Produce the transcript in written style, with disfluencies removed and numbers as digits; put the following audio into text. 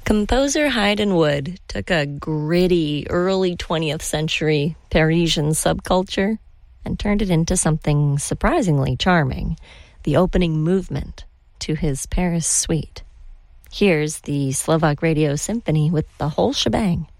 Composer Haydn Wood took a gritty early 20th century Parisian subculture and turned it into something surprisingly charming, the opening movement to his Paris suite. Here's the Slovak Radio Symphony with the whole shebang.